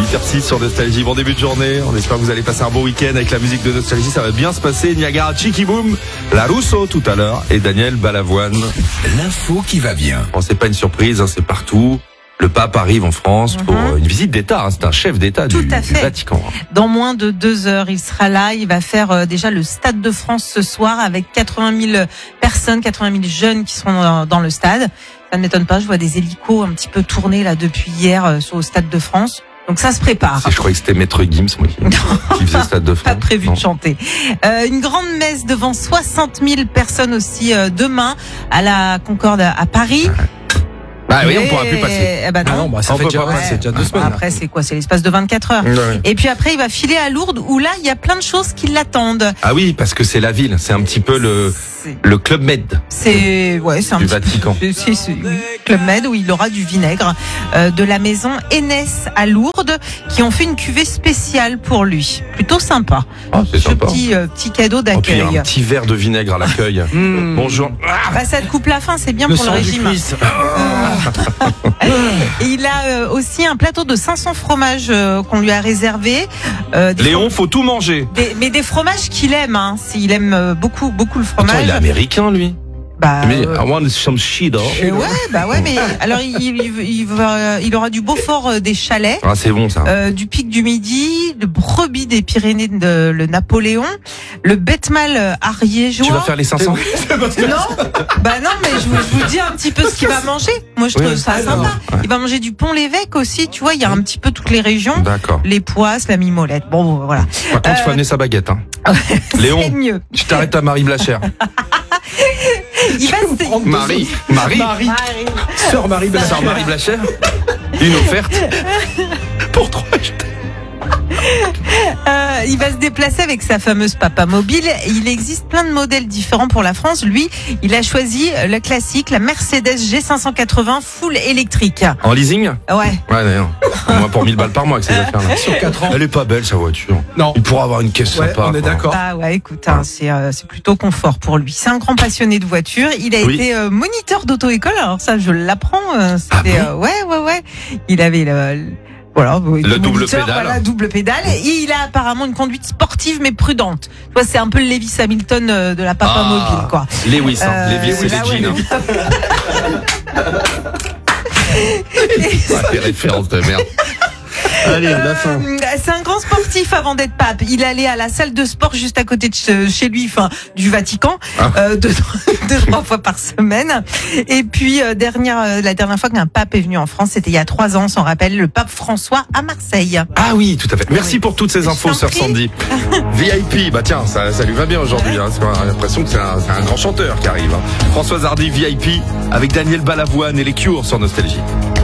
8h06 sur Nostalgie. Bon début de journée. On espère que vous allez passer un bon week-end avec la musique de Nostalgie. Ça va bien se passer. Niagara, Chicky Boom, La Rousseau tout à l'heure et Daniel Balavoine. L'info qui va bien. Bon, c'est pas une surprise, c'est partout. Le pape arrive en France pour une visite d'État. C'est un chef d'État du Vatican. Dans moins de 2 heures, il sera là. Il va faire déjà le Stade de France ce soir avec 80 000 personnes, 80 000 jeunes qui seront dans le stade. Ça ne m'étonne pas. Je vois des hélicos un petit peu tournés là depuis hier sur le Stade de France. Donc ça se prépare. Je croyais que c'était Maître Gims moi, qui faisait le Stade de France. Pas prévu de chanter. Une grande messe devant 60 000 personnes aussi demain à la Concorde à Paris. Ah oui, on pourra plus passer. Eh ben non. Ça fait déjà 2 semaines. Après, c'est quoi? C'est l'espace de 24 heures. Ouais. Et puis après, il va filer à Lourdes où là, il y a plein de choses qui l'attendent. Ah oui, parce que c'est la ville. C'est un petit peu le Club Med. C'est un du Vatican. C'est Club Med où il aura du vinaigre de la maison Enès à Lourdes qui ont fait une cuvée spéciale pour lui. Plutôt sympa. Ah, c'est sympa. Petit cadeau d'accueil. Un petit verre de vinaigre à l'accueil. Bonjour. Bah, ça te coupe la faim, c'est bien pour le régime. Et il a aussi un plateau de 500 fromages qu'on lui a réservé. Léon, faut tout manger. Mais des fromages qu'il aime. Il aime beaucoup le fromage. Attends, il est américain, lui. Mais I want some cheddar. Mais alors il aura du Beaufort des Chalets. Ah, c'est bon ça. Du Pic du Midi, le brebis des Pyrénées de le Napoléon, le Betmal ariégeois. Tu vas faire les 500? Non, mais je vous dis un petit peu ce qu'il va manger. Moi, je trouve ça sympa. Il va manger du Pont-l'Évêque aussi. Tu vois, il y a un petit peu toutes les régions. D'accord. Les Poisses, la Mimolette. Bon, voilà. Par contre, tu vas amener sa baguette. Hein. Léon, c'est mieux. tu t'arrêtes à Marie Blachère. Il va Marie. Sœur Marie Blachère. Sœur Marie Blachère. Une offerte pour 3 jetons. Il va se déplacer avec sa fameuse Papa Mobile. Il existe plein de modèles différents pour la France. Lui, il a choisi le classique, la Mercedes G580 full électrique. En leasing? Ouais. D'ailleurs. Au moins pour 1000 balles par mois avec ces affaires-là. Sur 4 ans. Elle est pas belle sa voiture. Non. Il pourra avoir une caisse sympa. On est d'accord. Ah ouais, écoute, c'est plutôt confort pour lui. C'est un grand passionné de voitures. Il a été moniteur d'auto-école. Alors ça, je l'apprends. C'était ouais. Il avait le double moniteur, pédale. Voilà, double pédale. Et il a apparemment une conduite sportive mais prudente. Tu vois, c'est un peu le Lewis Hamilton de la Papa Mobile, quoi. Lewis, Lewis, c'est les jeans. Les références de merde. Allez, la fin. C'est un grand sportif avant d'être pape. Il allait à la salle de sport juste à côté de chez lui, du Vatican, 2-3 fois par semaine. Et puis la dernière fois qu'un pape est venu en France, c'était il y a 3 ans. On s'en rappelle, le pape François à Marseille. Ah oui, tout à fait. Merci pour toutes ces infos, sœur Sandy. VIP, tiens, ça lui va bien aujourd'hui. Hein. On a l'impression que c'est un grand chanteur qui arrive. Hein. Françoise Hardy, VIP, avec Daniel Balavoine et les Cures sur Nostalgie.